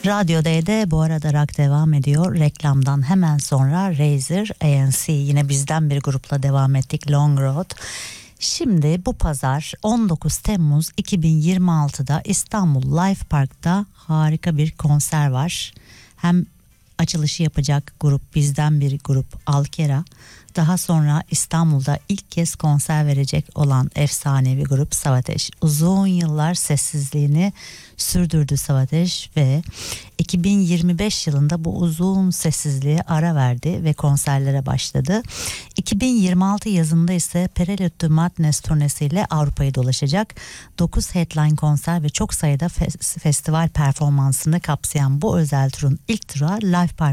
Radyo D'de bu arada rock devam ediyor. Reklamdan hemen sonra Razer, ANC, yine bizden bir grupla devam ettik, Long Road. Şimdi bu pazar 19 Temmuz 2026'da İstanbul Life Park'ta harika bir konser var. Hem açılışı yapacak grup bizden bir grup Alkera. Daha sonra İstanbul'da ilk kez konser verecek olan efsanevi grup Savateş. Uzun yıllar sessizliğini sürdürdü Savateş ve 2025 yılında bu uzun sessizliğe ara verdi ve konserlere başladı. 2026 yazında ise Prelude to Madness turnesiyle Avrupa'yı dolaşacak. 9 headline konser ve çok sayıda festival performansını kapsayan bu özel turun ilk tura Life Park